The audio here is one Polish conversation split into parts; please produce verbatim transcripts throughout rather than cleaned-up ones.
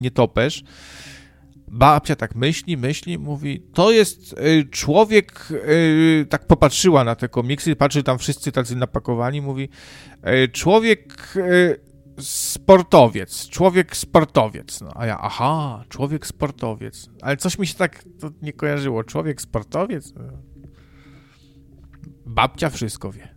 nietoperz. Babcia tak myśli, myśli, mówi, to jest y, człowiek, y, tak popatrzyła na te komiksy, patrzy tam wszyscy tacy napakowani, mówi, y, człowiek y, sportowiec, człowiek sportowiec. No, a ja, aha, człowiek sportowiec. Ale coś mi się tak to nie kojarzyło. Człowiek sportowiec? Babcia wszystko wie.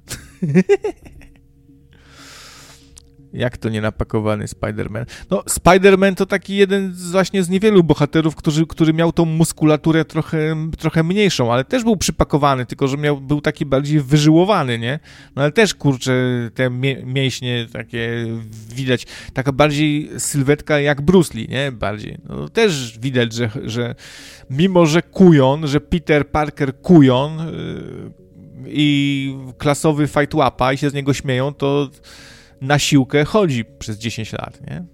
Jak to nienapakowany Spider-Man? No, Spider-Man to taki jeden z, właśnie z niewielu bohaterów, który, który miał tą muskulaturę trochę, trochę mniejszą, ale też był przypakowany, tylko że miał, był taki bardziej wyżyłowany, nie? No ale też, kurczę, te mie- mięśnie takie widać, taka bardziej sylwetka jak Bruce Lee, nie? Bardziej. No, też widać, że, że mimo, że kujon, że Peter Parker kujon yy, i klasowy fight łapa i się z niego śmieją, to na siłkę chodzi przez dziesięć lat, nie?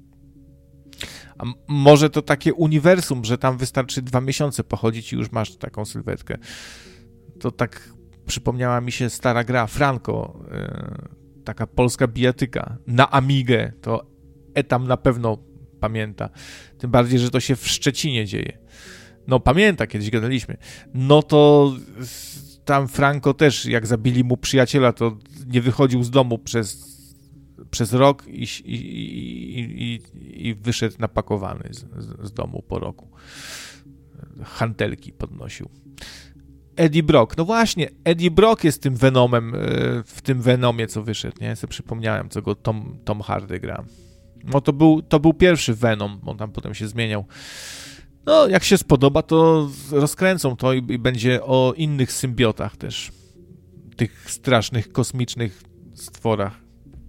A m- może to takie uniwersum, że tam wystarczy dwa miesiące pochodzić i już masz taką sylwetkę. To tak przypomniała mi się stara gra Franco, yy, taka polska bijatyka na Amigę, to Etam na pewno pamięta. Tym bardziej, że to się w Szczecinie dzieje. No pamięta, kiedyś gadaliśmy. No to tam Franco też, jak zabili mu przyjaciela, to nie wychodził z domu przez przez rok i, i, i, i, i wyszedł napakowany z, z domu po roku. Hantelki podnosił. Eddie Brock. No właśnie, Eddie Brock jest tym Venomem, w tym Venomie, co wyszedł, nie? Sobie przypomniałem, co go Tom, Tom Hardy gra. No to był, to był pierwszy Venom, on tam potem się zmieniał. No, jak się spodoba, to rozkręcą to i, i będzie o innych symbiotach też. Tych strasznych, kosmicznych stworach.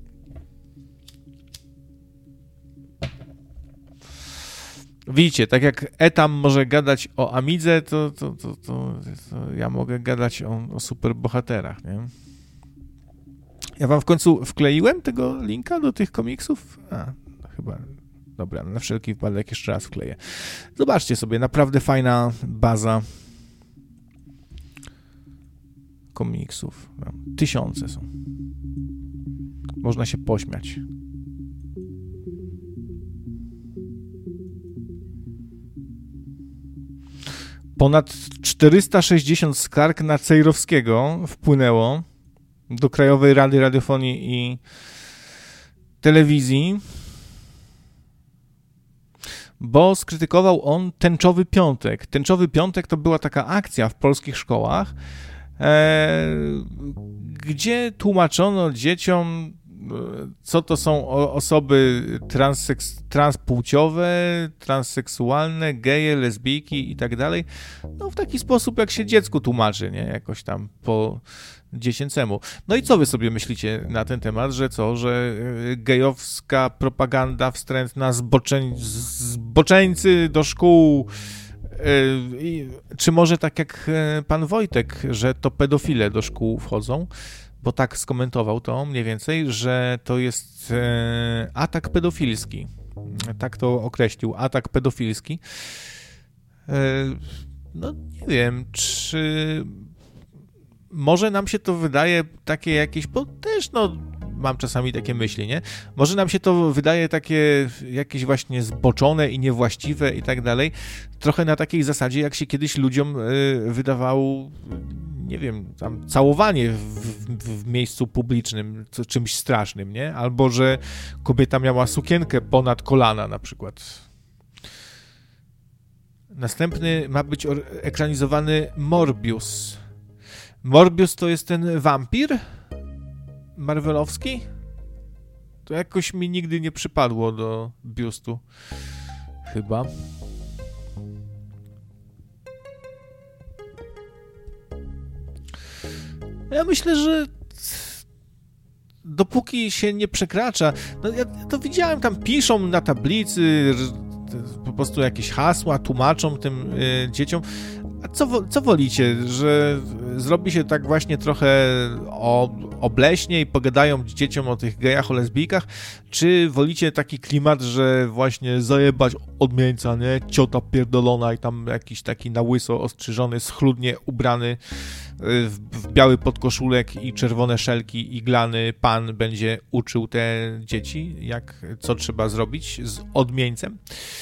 Widzicie, tak jak Etam może gadać o Amidze, to, to, to, to, to ja mogę gadać o, o superbohaterach, nie? Ja wam w końcu wkleiłem tego linka do tych komiksów? A, chyba, dobra, na wszelki wypadek jeszcze raz wkleję. Zobaczcie sobie, naprawdę fajna baza komiksów. Tysiące są. Można się pośmiać. Ponad czterysta sześćdziesiąt skarg na Cejrowskiego wpłynęło do Krajowej Rady Radiofonii i Telewizji, bo skrytykował on Tęczowy Piątek. Tęczowy Piątek to była taka akcja w polskich szkołach, e, gdzie tłumaczono dzieciom, co to są osoby transseks, transpłciowe, transseksualne, geje, lesbijki i tak dalej. No w taki sposób, jak się dziecku tłumaczy, nie? Jakoś tam po dziecięcemu. No i co wy sobie myślicie na ten temat, że co, że gejowska propaganda wstrętna, zboczeń, zboczeńcy do szkół, yy, czy może tak jak pan Wojtek, że to pedofile do szkół wchodzą? Bo tak skomentował to mniej więcej, że to jest e, atak pedofilski. Tak to określił, atak pedofilski. E, no nie wiem, czy może nam się to wydaje takie jakieś, bo też no mam czasami takie myśli, nie? Może nam się to wydaje takie jakieś właśnie zboczone i niewłaściwe i tak dalej. Trochę na takiej zasadzie, jak się kiedyś ludziom y, wydawało, nie wiem, tam całowanie w, w, w miejscu publicznym co, czymś strasznym, nie? Albo, że kobieta miała sukienkę ponad kolana na przykład. Następny ma być ekranizowany Morbius. Morbius to jest ten wampir marvelowski? To jakoś mi nigdy nie przypadło do biustu. Chyba. Ja myślę, że dopóki się nie przekracza, no ja to widziałem, tam piszą na tablicy po prostu jakieś hasła, tłumaczą tym y, dzieciom, A co, wo- co wolicie, że zrobi się tak właśnie trochę o, obleśnie i pogadają dzieciom o tych gejach, o lesbijkach, czy wolicie taki klimat, że właśnie zajebać odmieńca, nie? Ciota pierdolona i tam jakiś taki na łyso ostrzyżony, schludnie ubrany w, w biały podkoszulek i czerwone szelki iglany pan będzie uczył te dzieci, jak, co trzeba zrobić z odmieńcem.